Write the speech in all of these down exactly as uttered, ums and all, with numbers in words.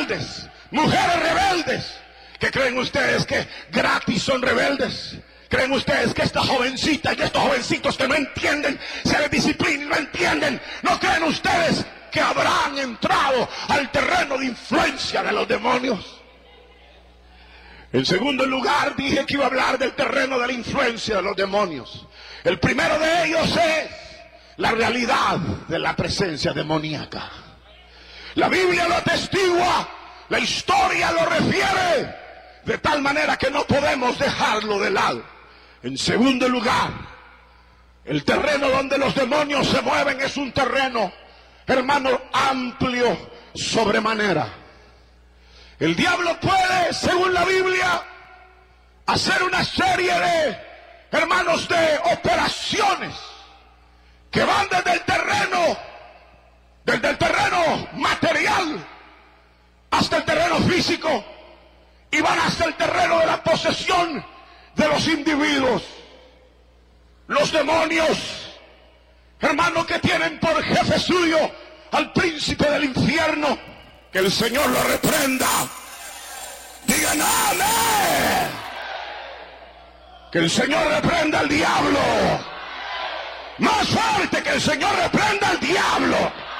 rebeldes, mujeres rebeldes. ¿Qué creen ustedes que gratis son rebeldes? ¿Creen ustedes que esta jovencita y estos jovencitos que no entienden, se les disciplina y no entienden? ¿No creen ustedes que habrán entrado al terreno de influencia de los demonios? En segundo lugar, dije que iba a hablar del terreno de la influencia de los demonios. El primero de ellos es la realidad de la presencia demoníaca. La Biblia lo atestigua, la historia lo refiere, de tal manera que no podemos dejarlo de lado. En segundo lugar, el terreno donde los demonios se mueven es un terreno, hermano, amplio sobremanera. El diablo puede, según la Biblia, hacer una serie de, hermanos, de operaciones que van desde el terreno, desde el terreno material hasta el terreno físico, y van hasta el terreno de la posesión de los individuos. Los demonios, hermano, que tienen por jefe suyo al príncipe del infierno, que el Señor lo reprenda. Digan amén. Que el Señor reprenda al diablo. Más fuerte, que el Señor reprenda al diablo.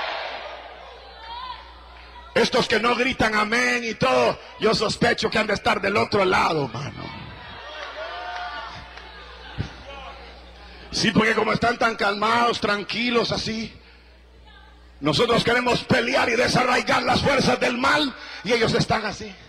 Estos que no gritan amén y todo, yo sospecho que han de estar del otro lado, mano. Sí, porque como están tan calmados, tranquilos así, nosotros queremos pelear y desarraigar las fuerzas del mal, y ellos están así.